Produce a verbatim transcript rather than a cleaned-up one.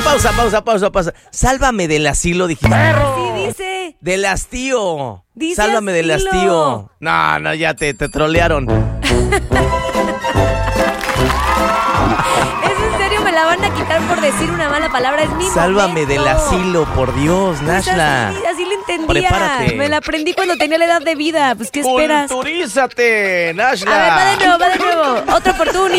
pausa, pausa, pausa, pausa. Sálvame del asilo, dijiste. Así dice. Del hastío. Dice Sálvame del asilo. hastío. No, no, ya te, te trolearon. ¿Es en serio? Me la van a quitar por decir una mala palabra. Es mi Sálvame momento. del asilo, por Dios, Pues Nashla. así, así lo entendía. Prepárate. Me la aprendí cuando tenía la edad de vida. Pues, ¿qué esperas? Culturízate, Nashla. A ver, va de nuevo, va de nuevo. Otra oportunidad.